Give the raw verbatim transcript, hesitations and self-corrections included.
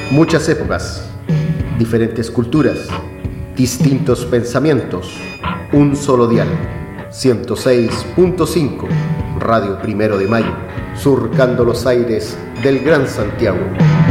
Muchas épocas, diferentes culturas, distintos pensamientos, un solo dial. ciento seis punto cinco, Radio Primero de Mayo, surcando los aires del Gran Santiago.